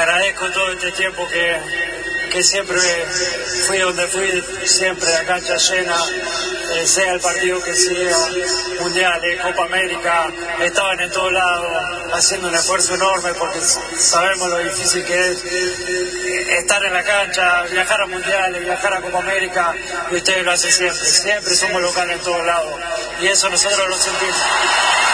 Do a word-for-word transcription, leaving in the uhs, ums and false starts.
agradezco todo este tiempo que, que siempre fui donde fui, siempre la cancha llena, eh, sea el partido que sea, mundiales, Copa América, estaban en todos lados haciendo un esfuerzo enorme porque sabemos lo difícil que es estar en la cancha, viajar a mundiales, viajar a Copa América, y ustedes lo hacen siempre, siempre somos locales en todos lados y eso nosotros lo sentimos.